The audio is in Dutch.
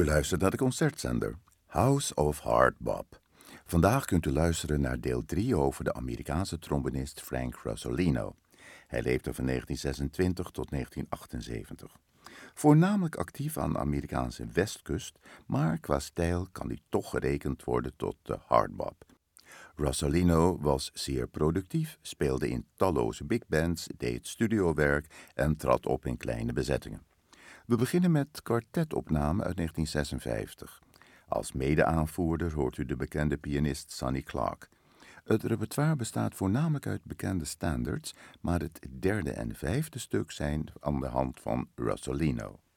U luistert naar de concertzender House of Hard Bop. Vandaag kunt u luisteren naar deel 3 over de Amerikaanse trombonist Frank Rosolino. Hij leefde van 1926 tot 1978. Voornamelijk actief aan de Amerikaanse westkust, maar qua stijl kan hij toch gerekend worden tot de hardbop. Rosolino was zeer productief, speelde in talloze big bands, deed studiowerk en trad op in kleine bezettingen. We beginnen met kwartetopname uit 1956. Als mede-aanvoerder hoort u de bekende pianist Sonny Clark. Het repertoire bestaat voornamelijk uit bekende standards, maar het derde en vijfde stuk zijn aan de hand van Rosolino.